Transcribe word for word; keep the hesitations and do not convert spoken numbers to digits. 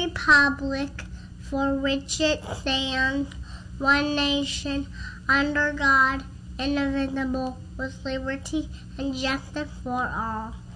republic for which it stands, one nation, under God, indivisible, with liberty and justice for all.